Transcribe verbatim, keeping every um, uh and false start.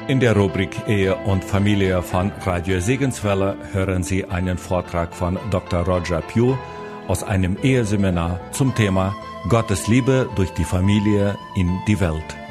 In der Rubrik Ehe und Familie von Radio Segenswelle hören Sie einen Vortrag von Doktor Roger Pugh aus einem Eheseminar zum Thema Gottes Liebe durch die Familie in die Welt.